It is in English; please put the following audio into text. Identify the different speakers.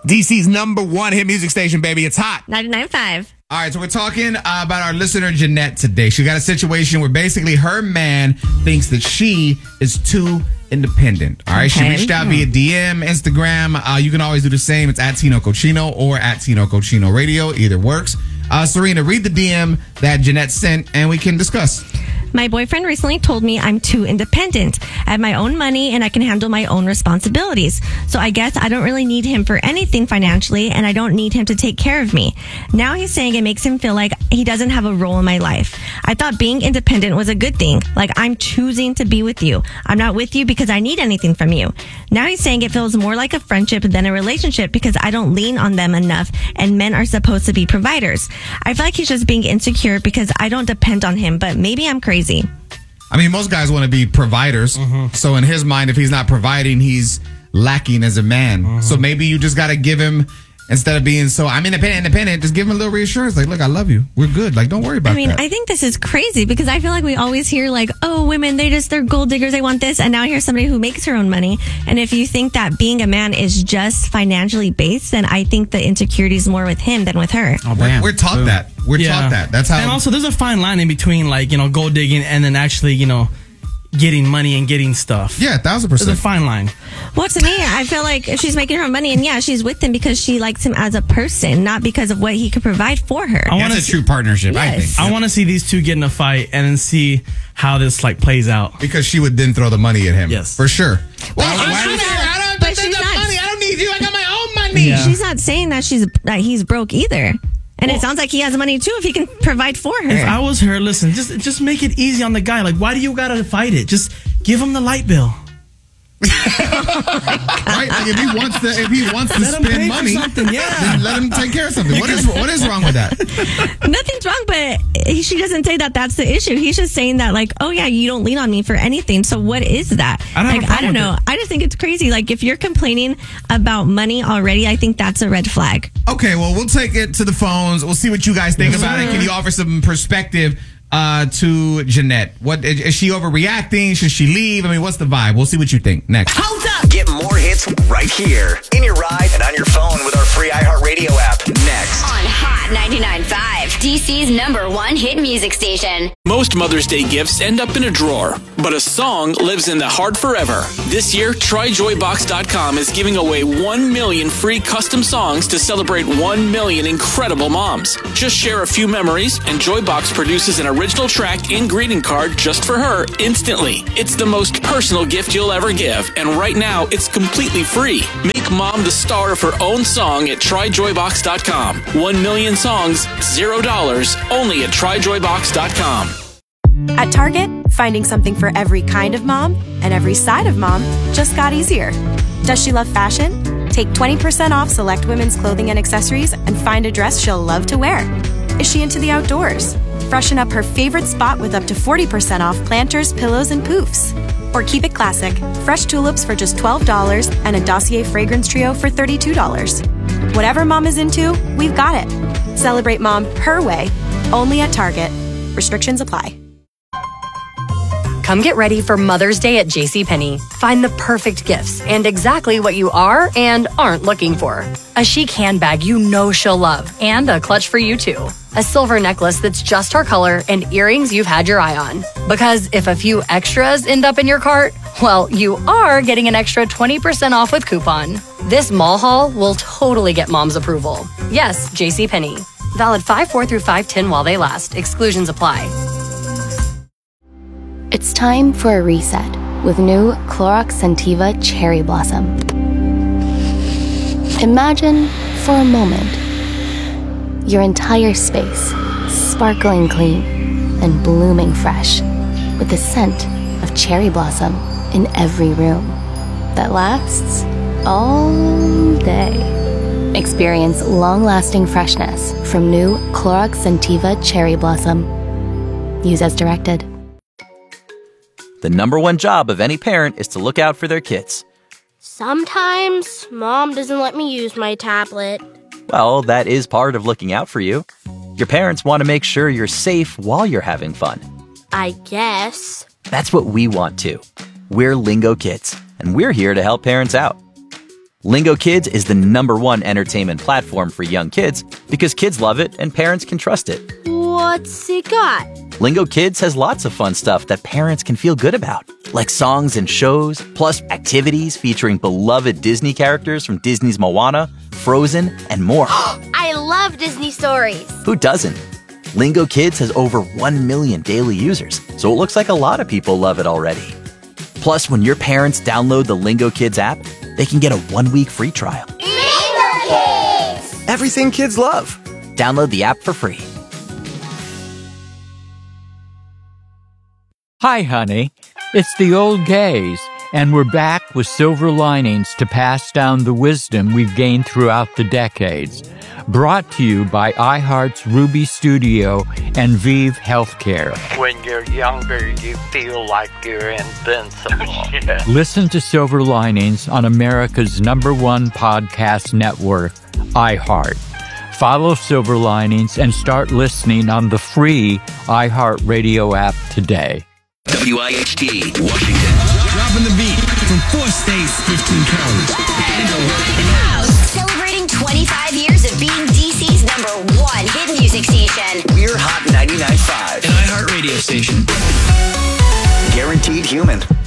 Speaker 1: DC's #1 hit music station, baby. It's hot.
Speaker 2: 99.5.
Speaker 1: All right, so we're talking about our listener, Jeanette, today. She got a situation where basically her man thinks that she is too independent. All right,
Speaker 2: Okay.
Speaker 1: She reached out via DM, Instagram. You can always do the same. It's at Tino Cochino or at Tino Cochino Radio. Either works. Serena, read the DM that Jeanette sent, and we can discuss.
Speaker 2: My boyfriend recently told me I'm too independent. I have my own money and I can handle my own responsibilities. So I guess I don't really need him for anything financially and I don't need him to take care of me. Now he's saying it makes him feel like he doesn't have a role in my life. I thought being independent was a good thing. Like I'm choosing to be with you. I'm not with you because I need anything from you. Now he's saying it feels more like a friendship than a relationship because I don't lean on them enough and men are supposed to be providers. I feel like he's just being insecure because I don't depend on him, but maybe I'm crazy.
Speaker 1: I mean, most guys want to be providers. So in his mind, if he's not providing, he's lacking as a man. So maybe you just got to give him, instead of being so, I'm independent, just give him a little reassurance. Like, look, I love you. We're good. Like, don't worry about that.
Speaker 2: I think this is crazy because I feel like we always hear like, oh, women, they're gold diggers. They want this. And now here's somebody who makes her own money. And if you think that being a man is just financially based, then I think the insecurity is more with him than with her.
Speaker 3: Oh, damn.
Speaker 1: We're taught that. We're taught that. That's how.
Speaker 3: And also, there's a fine line in between, like, gold digging and then actually, getting money and getting stuff.
Speaker 1: Yeah, 1,000%.
Speaker 3: There's a fine line.
Speaker 2: Well, to me, I feel like she's making her own money, and yeah, she's with him because she likes him as a person, not because of what he could provide for her.
Speaker 1: That's a true partnership, I think.
Speaker 3: I want to see these two get in a fight and then see how this plays out.
Speaker 1: Because she would then throw the money at him.
Speaker 3: Yes.
Speaker 1: For sure.
Speaker 2: Well,
Speaker 1: I don't need you. I got my own money.
Speaker 3: Yeah.
Speaker 2: She's not saying that he's broke either. And it sounds like he has money too if he can provide for her.
Speaker 3: If I was her, listen, just make it easy on the guy. Like, why do you gotta fight it? Just give him the light bill.
Speaker 1: Right? Like if he wants to
Speaker 3: Let him
Speaker 1: spend
Speaker 3: pay for
Speaker 1: money,
Speaker 3: something, yeah.
Speaker 1: then let him take care of something. What is wrong with that?
Speaker 2: Nothing's wrong, but she doesn't say that that's the issue. He's just saying that, like, oh yeah, you don't lean on me for anything. So what is that? I don't know. I just think it's crazy. Like, if you're complaining about money already, I think that's a red flag.
Speaker 1: Okay, well, we'll take it to the phones. We'll see what you guys think about it. Can you offer some perspective to Jeanette? What is she overreacting? Should she leave? I mean, what's the vibe? We'll see what you think next.
Speaker 4: Hold up! Get more hits right here in your ride and on your phone with our free iHeartRadio app. Next
Speaker 5: on Hot 99.5, DC's #1 hit music station.
Speaker 6: Most Mother's Day gifts end up in a drawer, but a song lives in the heart forever. This year, TryJoyBox.com is giving away 1 million free custom songs to celebrate 1 million incredible moms. Just share a few memories, and Joybox produces an original track and greeting card just for her instantly. It's the most personal gift you'll ever give, and right now, it's completely free. Make mom the star of her own song at TryJoyBox.com. 1 million songs, $0, only at TryJoyBox.com.
Speaker 7: At Target, finding something for every kind of mom and every side of mom just got easier. Does she love fashion? Take 20% off select women's clothing and accessories and find a dress she'll love to wear. Is she into the outdoors? Freshen up her favorite spot with up to 40% off planters, pillows, and poofs. Or keep it classic, fresh tulips for just $12 and a Dossier fragrance trio for $32. Whatever mom is into, we've got it. Celebrate mom her way, only at Target. Restrictions apply.
Speaker 8: Come get ready for Mother's Day at JCPenney. Find the perfect gifts and exactly what you are and aren't looking for. A chic handbag you know she'll love and a clutch for you too. A silver necklace that's just her color and earrings you've had your eye on. Because if a few extras end up in your cart, well, you are getting an extra 20% off with coupon. This mall haul will totally get mom's approval. Yes, JCPenney. Valid 5/4 through 5/10 while they last. Exclusions apply.
Speaker 9: It's time for a reset with new Clorox Scentiva Cherry Blossom. Imagine, for a moment, your entire space sparkling clean and blooming fresh with the scent of cherry blossom in every room that lasts all day. Experience long-lasting freshness from new Clorox Scentiva Cherry Blossom. Use as directed.
Speaker 10: The #1 job of any parent is to look out for their kids.
Speaker 11: Sometimes Mom doesn't let me use my tablet.
Speaker 10: Well, that is part of looking out for you. Your parents want to make sure you're safe while you're having fun.
Speaker 11: I guess.
Speaker 10: That's what we want too. We're Lingo Kids, and we're here to help parents out. Lingo Kids is the #1 entertainment platform for young kids because kids love it and parents can trust it.
Speaker 11: What's it got?
Speaker 10: Lingo Kids has lots of fun stuff that parents can feel good about, like songs and shows, plus activities featuring beloved Disney characters from Disney's Moana, Frozen, and more.
Speaker 11: I love Disney stories.
Speaker 10: Who doesn't? Lingo Kids has over 1 million daily users, so it looks like a lot of people love it already. Plus, when your parents download the Lingo Kids app, they can get a 1-week free trial.
Speaker 11: Lingo Kids!
Speaker 10: Everything kids love. Download the app for free.
Speaker 12: Hi, honey. It's the old gays, and we're back with silver linings to pass down the wisdom we've gained throughout the decades. Brought to you by iHeart's Ruby Studio and Vive Healthcare.
Speaker 13: When you're younger, you feel like you're invincible.
Speaker 12: Listen to Silver Linings on America's #1 podcast network, iHeart. Follow Silver Linings and start listening on the free iHeartRadio app today.
Speaker 4: WIHT, Washington.
Speaker 14: Dropping the beat from 4 states, 15 counties.
Speaker 5: Celebrating 25 years of being DC's #1 hit music station.
Speaker 4: We're Hot 99.5.
Speaker 14: An iHeart radio station.
Speaker 4: Guaranteed human.